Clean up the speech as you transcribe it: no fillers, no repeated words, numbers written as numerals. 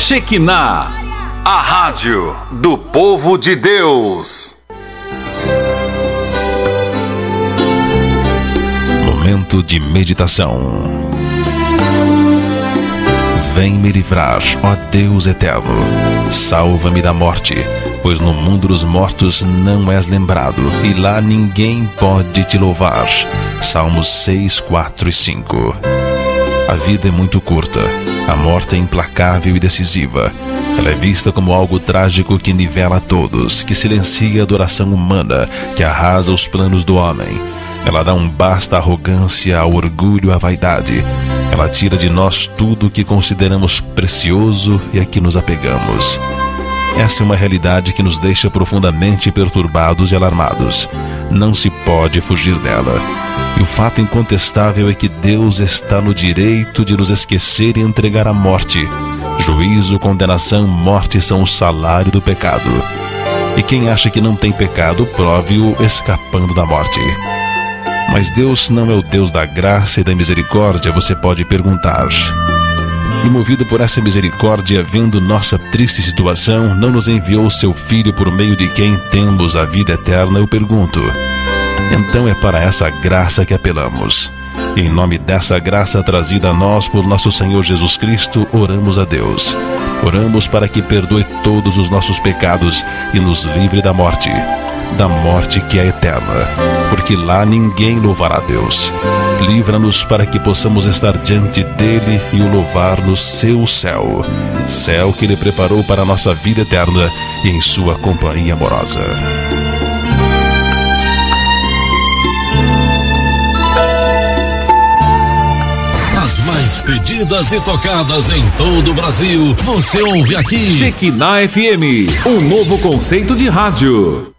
Shekinah, a rádio do povo de Deus. Momento de meditação. Vem me livrar, ó Deus eterno. Salva-me da morte, pois no mundo dos mortos não és lembrado, e lá ninguém pode te louvar. Salmos 6, 4 e 5. A vida é muito curta. A morte é implacável e decisiva. Ela é vista como algo trágico que nivela todos, que silencia a adoração humana, que arrasa os planos do homem. Ela dá um basta à arrogância, ao orgulho, à vaidade. Ela tira de nós tudo o que consideramos precioso e a que nos apegamos. Essa é uma realidade que nos deixa profundamente perturbados e alarmados. Não se pode fugir dela. E o fato incontestável é que Deus está no direito de nos esquecer e entregar à morte. Juízo, condenação, morte são o salário do pecado. E quem acha que não tem pecado, prove-o escapando da morte. Mas Deus não é o Deus da graça e da misericórdia, você pode perguntar. E movido por essa misericórdia, vendo nossa triste situação, não nos enviou seu Filho por meio de quem temos a vida eterna? Eu pergunto. Então é para essa graça que apelamos. E em nome dessa graça trazida a nós por nosso Senhor Jesus Cristo, oramos a Deus. Oramos para que perdoe todos os nossos pecados e nos livre da morte que é eterna, porque lá ninguém louvará a Deus. Livra-nos para que possamos estar diante dele e o louvar no seu céu, céu que ele preparou para a nossa vida eterna e em sua companhia amorosa. As mais pedidas e tocadas em todo o Brasil, você ouve aqui. Shekinah FM, um novo conceito de rádio.